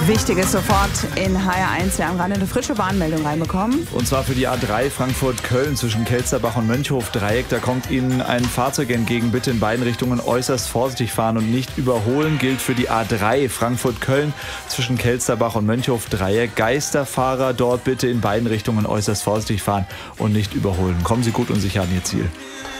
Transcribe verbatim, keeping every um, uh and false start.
Wichtiges sofort in H R eins. Wir haben gerade eine frische Bahnmeldung reinbekommen. Und zwar für die A drei Frankfurt-Köln zwischen Kelsterbach und Mönchhof-Dreieck. Da kommt Ihnen ein Fahrzeug entgegen. Bitte in beiden Richtungen äußerst vorsichtig fahren und nicht überholen. Gilt für die A drei Frankfurt-Köln zwischen Kelsterbach und Mönchhof-Dreieck. Geisterfahrer dort bitte in beiden Richtungen äußerst vorsichtig fahren und nicht überholen. Kommen Sie gut und sicher an Ihr Ziel.